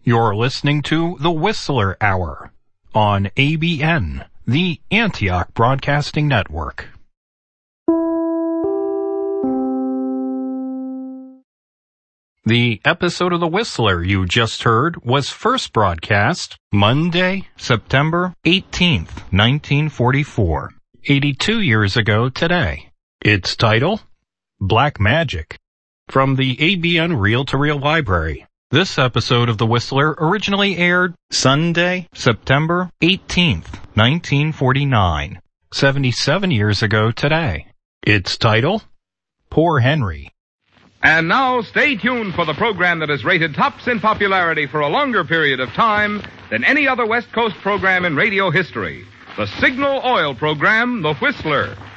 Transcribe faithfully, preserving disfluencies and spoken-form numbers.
You're listening to The Whistler Hour on A B N, the Antioch Broadcasting Network. The episode of The Whistler you just heard was first broadcast Monday, September eighteenth, nineteen forty-four, eighty-two years ago today. Its title, Black Magic, from the A B N Reel-to-Reel Library. This episode of The Whistler originally aired Sunday, September eighteenth, nineteen forty-nine, seventy-seven years ago today. Its title, Poor Henry. And now stay tuned for the program that has rated tops in popularity for a longer period of time than any other West Coast program in radio history. The Signal Oil program, The Whistler,